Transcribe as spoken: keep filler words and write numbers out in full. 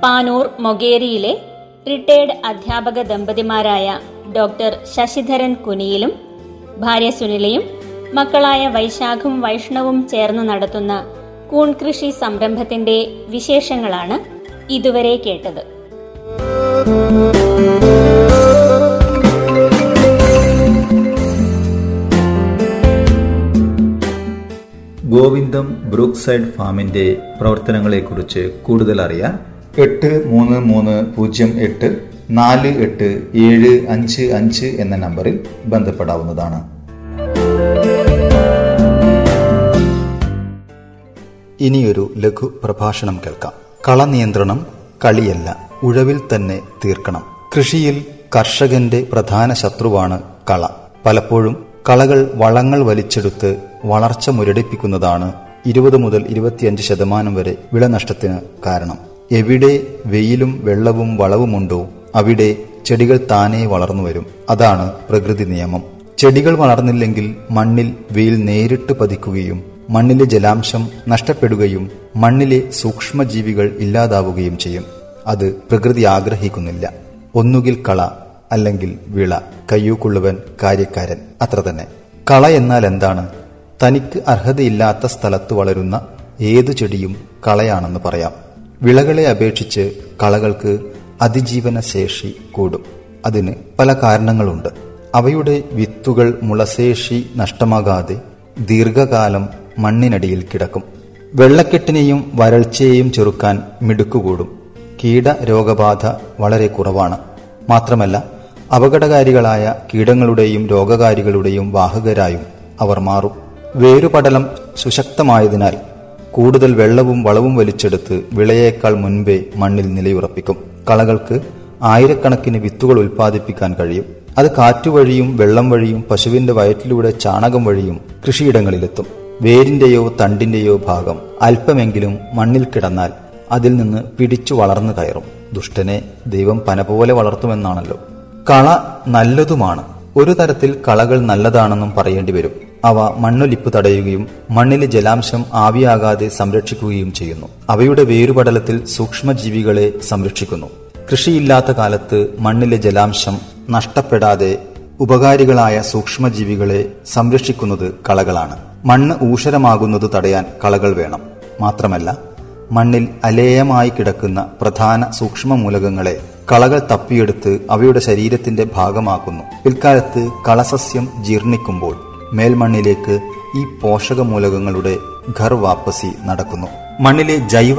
Panoor മൊകേരിയിലെ retired അധ്യാപക ദമ്പതിമാരായ doctor Sasidharan കുനിയിലും ഭാര്യ സുനിലയും മക്കളായ വൈശാഖും വൈഷ്ണവും ചേർന്ന് നടത്തുന്ന കൂൺ കൃഷി സംരംഭത്തിന്റെ വിശേഷങ്ങളാണ് ഇതുവരെ കേട്ടത്. ഗോവിന്ദം ബ്രൂക്സൈഡ് ഫാമിന്റെ പ്രവർത്തനങ്ങളെക്കുറിച്ച് കൂടുതൽ അറിയാൻ എട്ട് മൂന്ന് മൂന്ന് പൂജ്യം എട്ട് നാല് എട്ട് ഏഴ് അഞ്ച് അഞ്ച് എന്ന നമ്പറിൽ ബന്ധപ്പെടാവുന്നതാണ്. ഇനിയൊരു ലഘു പ്രഭാഷണം കേൾക്കാം. കളനിയന്ത്രണം കളിയല്ല, ഉഴവിൽ തന്നെ തീർക്കണം. കൃഷിയിൽ കർഷകന്റെ പ്രധാന ശത്രുവാണ് കള. പലപ്പോഴും കളകൾ വളങ്ങൾ വലിച്ചെടുത്ത് വളർച്ച മുരടിപ്പിക്കുന്നതാണ് ഇരുപത് മുതൽ ഇരുപത്തിയഞ്ച് ശതമാനം വരെ വിളനഷ്ടത്തിന് കാരണം. എവിടെ വെയിലും വെള്ളവും വളവുമുണ്ടോ അവിടെ ചെടികൾ താനേ വളർന്നു വരും. അതാണ് പ്രകൃതി നിയമം. ചെടികൾ വളർന്നില്ലെങ്കിൽ മണ്ണിൽ വെയിൽ നേരിട്ട് പതിക്കുകയും മണ്ണിലെ ജലാംശം നഷ്ടപ്പെടുകയും മണ്ണിലെ സൂക്ഷ്മജീവികൾ ഇല്ലാതാവുകയും ചെയ്യും. അത് പ്രകൃതി ആഗ്രഹിക്കുന്നില്ല. ഒന്നുകിൽ കള അല്ലെങ്കിൽ വിള, കയ്യൂക്കുള്ളവൻ കാര്യക്കാരൻ, അത്ര തന്നെ. കള എന്നാൽ എന്താണ്? തനിക്ക് അർഹതയില്ലാത്ത സ്ഥലത്ത് വളരുന്ന ഏതു ചെടിയും കളയാണെന്ന് പറയാം. വിളകളെ അപേക്ഷിച്ച് കളകൾക്ക് അതിജീവന ശേഷി കൂടും. അതിന് പല കാരണങ്ങളുണ്ട്. അവയുടെ വിത്തുകൾ മുളശേഷി നഷ്ടമാകാതെ ദീർഘകാലം മണ്ണിനടിയിൽ കിടക്കും. വെള്ളക്കെട്ടിനെയും വരൾച്ചയെയും ചെറുക്കാൻ മിടുക്കുകൂടും. കീട രോഗബാധ വളരെ കുറവാണ്. മാത്രമല്ല, അപകടകാരികളായ കീടങ്ങളുടെയും രോഗകാരികളുടെയും വാഹകരായും അവർ മാറും. വേരുപടലം സുശക്തമായതിനാൽ കൂടുതൽ വെള്ളവും വളവും വലിച്ചെടുത്ത് വിളയേക്കാൾ മുൻപേ മണ്ണിൽ നിലയുറപ്പിക്കും. കളകൾക്ക് ആയിരക്കണക്കിന് വിത്തുകൾ ഉൽപ്പാദിപ്പിക്കാൻ കഴിയും. അത് കാറ്റുവഴിയും വെള്ളം വഴിയും പശുവിന്റെ വയറ്റിലൂടെ ചാണകം വഴിയും കൃഷിയിടങ്ങളിലെത്തും. വേരിന്റെയോ തണ്ടിന്റെയോ ഭാഗം അല്പമെങ്കിലും മണ്ണിൽ കിടന്നാൽ അതിൽ നിന്ന് പിടിച്ചു വളർന്നു കയറും. ദുഷ്ടനെ ദൈവം പന പോലെ വളർത്തുമെന്നാണല്ലോ. കള നല്ലതുമാണ്. ഒരു തരത്തിൽ കളകൾ നല്ലതാണെന്നും പറയേണ്ടി വരും. അവ മണ്ണൊലിപ്പ് തടയുകയും മണ്ണിലെ ജലാംശം ആവിയാകാതെ സംരക്ഷിക്കുകയും ചെയ്യുന്നു. അവയുടെ വേരുപടലത്തിൽ സൂക്ഷ്മജീവികളെ സംരക്ഷിക്കുന്നു. കൃഷിയില്ലാത്ത കാലത്ത് മണ്ണിലെ ജലാംശം നഷ്ടപ്പെടാതെ ഉപകാരികളായ സൂക്ഷ്മജീവികളെ സംരക്ഷിക്കുന്നത് കളകളാണ്. മണ്ണ് ഊഷരമാകുന്നത് തടയാൻ കളകൾ വേണം. മാത്രമല്ല, മണ്ണിൽ അലേയമായി കിടക്കുന്ന പ്രധാന സൂക്ഷ്മമൂലകങ്ങളെ കളകൾ തപ്പിയെടുത്ത് അവയുടെ ശരീരത്തിന്റെ ഭാഗമാക്കുന്നു. പിൽക്കാലത്ത് കളസസ്യം ജീർണിക്കുമ്പോൾ മേൽമണ്ണിലേക്ക് ഈ പോഷകമൂലകങ്ങളുടെ ഘർ വാപ്പസി നടക്കുന്നു. മണ്ണിലെ ജൈവ